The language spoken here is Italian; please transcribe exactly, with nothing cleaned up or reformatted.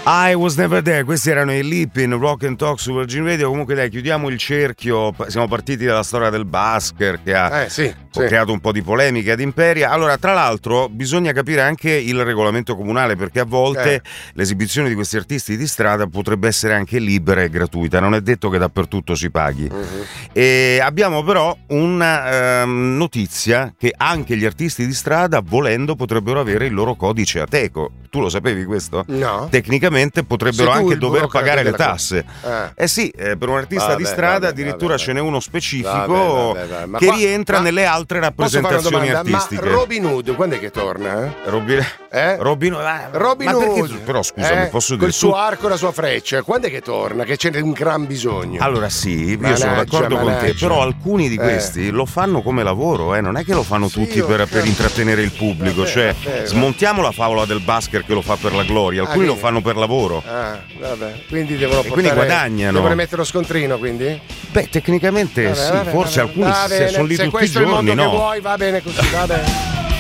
I Was Never There, questi erano i Lippin, Rock and Talk su Virgin Radio. Comunque dai, chiudiamo il cerchio, siamo partiti dalla storia del Basker che ha eh, sì, sì. creato un po' di polemiche ad Imperia. Allora, tra l'altro bisogna capire anche il regolamento comunale, perché a volte eh. l'esibizione di questi artisti di strada potrebbe essere anche libera e gratuita, non è detto che dappertutto si paghi. Uh-huh. E abbiamo però una um, notizia che anche gli artisti di strada, volendo, potrebbero avere il loro codice Ateco. Tu lo sapevi questo? No. Tecnicamente potrebbero anche dover pagare le tasse. Ah. Eh sì, eh, per un artista vabbè, di strada vabbè, addirittura vabbè, ce n'è uno specifico vabbè, vabbè, vabbè. che qua, rientra nelle altre rappresentazioni artistiche. Ma Robin Hood quando è che torna? Eh? Robin, eh? Robin, eh, Robin ma Hood. Perché, però scusami, eh? posso dire col suo tu... arco e la sua freccia, quando è che torna? Che c'è un gran bisogno. Allora sì, io managgia, sono d'accordo managgia. con te, però alcuni di eh. questi lo fanno come lavoro, eh? Non è che lo fanno sì, tutti per, per intrattenere il pubblico, vabbè, cioè vabbè, smontiamo la favola del Basker che lo fa per la gloria, alcuni ah, lo fanno per lavoro. Ah, vabbè. Quindi devono portare, quindi guadagnano. Devono mettere lo scontrino, quindi? Beh, tecnicamente vabbè, sì, vabbè, forse vabbè, alcuni se sono lì se tutti questo i giorni, è il mondo no. che vuoi, va bene così, va bene.